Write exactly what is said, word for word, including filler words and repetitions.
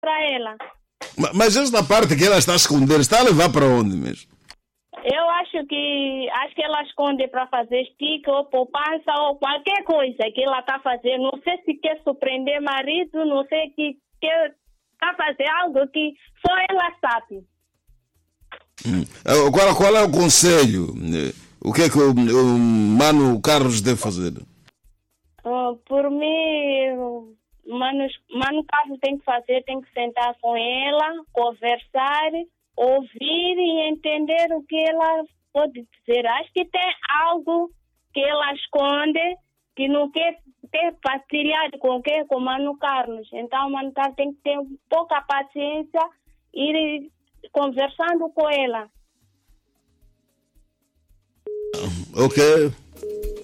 para ela. Ma- Mas esta parte que ela está a esconder, está a levar para onde mesmo? Eu acho que acho que ela esconde para fazer stick ou poupança ou qualquer coisa que ela está fazendo. Não sei se quer surpreender marido, não sei que quer tá fazer algo que só ela sabe. Hum. Agora, qual é o conselho? Eh, O que é que o, o Mano Carlos deve fazer? Uh, por mim, o Mano, Mano Carlos tem que fazer, tem que sentar com ela, conversar, ouvir e entender o que ela pode dizer. Acho que tem algo que ela esconde, que não quer ter partilhar com o que com o Mano Carlos. Então, o Mano Carlos tem que ter pouca paciência e ir conversando com ela. Ok.